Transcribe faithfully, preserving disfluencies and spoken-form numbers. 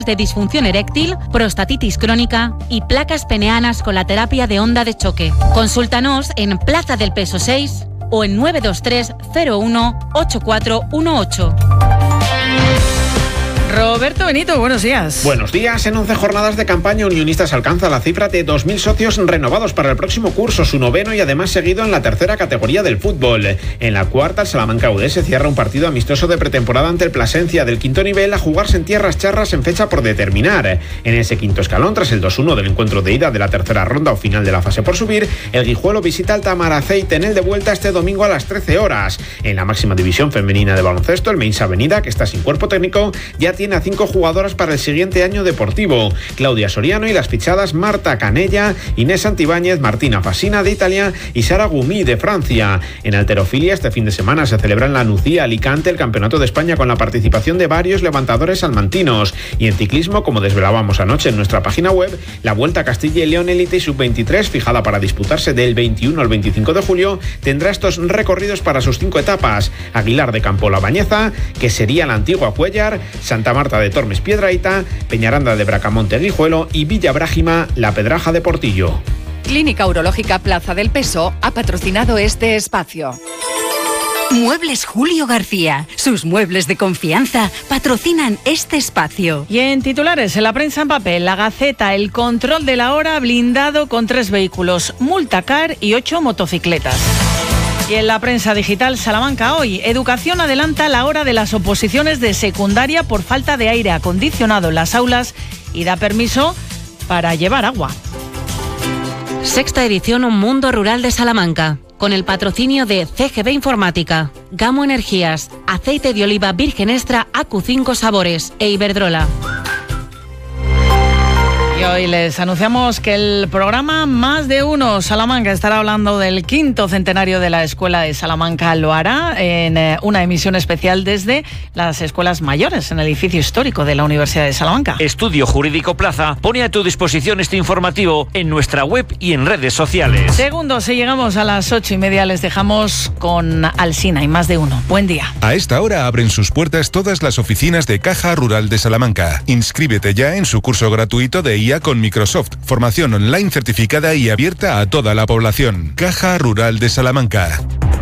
de disfunción eréctil, prostatitis crónica y placas peneanas con la terapia de onda de choque. Consúltanos en Plaza del Peso seis o en nueve dos tres cero uno ocho cuatro uno ocho. Roberto Benito, buenos días. Buenos días. En once jornadas de campaña, Unionistas alcanza la cifra de dos mil socios renovados para el próximo curso, su noveno y además seguido en la tercera categoría del fútbol. En la cuarta, el Salamanca U D se cierra un partido amistoso de pretemporada ante el Plasencia del quinto nivel a jugarse en tierras charras en fecha por determinar. En ese quinto escalón, tras el dos uno del encuentro de ida de la tercera ronda o final de la fase por subir, el Guijuelo visita al Tamaraceite en el de vuelta este domingo a las trece horas. En la máxima división femenina de baloncesto, el Meis Avenida, que está sin cuerpo técnico, ya tiene a cinco jugadoras para el siguiente año deportivo. Claudia Soriano y las fichadas Marta Canella, Inés Santibáñez, Martina Fasina de Italia y Sara Gumi de Francia. En halterofilia, este fin de semana se celebra en la Nucía, Alicante, el Campeonato de España con la participación de varios levantadores salmantinos. Y en ciclismo, como desvelábamos anoche en nuestra página web, la Vuelta a Castilla y León Elite sub veintitrés, fijada para disputarse del veintiuno al veinticinco de julio, tendrá estos recorridos para sus cinco etapas: Aguilar de Campo La Bañeza, que sería la antigua Cuéllar, Santa Marta de Tormes Piedrahita, Peñaranda de Bracamonte Guijuelo y Villa Brájima La Pedraja de Portillo. Clínica Urológica Plaza del Peso ha patrocinado este espacio. Muebles Julio García. Sus muebles de confianza patrocinan este espacio. Y en titulares, en la prensa en papel, La Gaceta, el control de la hora blindado con tres vehículos, multacar y ocho motocicletas. Y en la prensa digital, Salamanca Hoy, Educación adelanta la hora de las oposiciones de secundaria por falta de aire acondicionado en las aulas y da permiso para llevar agua. Sexta edición Un Mundo Rural de Salamanca, con el patrocinio de C G B Informática, Gamo Energías, Aceite de Oliva Virgen Extra A Q cinco Sabores e Iberdrola. Y hoy les anunciamos que el programa Más de Uno Salamanca estará hablando del quinto centenario de la Escuela de Salamanca. Lo hará en eh, una emisión especial desde las escuelas mayores en el edificio histórico de la Universidad de Salamanca. Estudio Jurídico Plaza pone a tu disposición este informativo en nuestra web y en redes sociales. Segundos, si llegamos a las ocho y media les dejamos con Alsina y Más de Uno. Buen día. A esta hora abren sus puertas todas las oficinas de Caja Rural de Salamanca. Inscríbete ya en su curso gratuito de I A con Microsoft. Formación online certificada y abierta a toda la población. Caja Rural de Salamanca.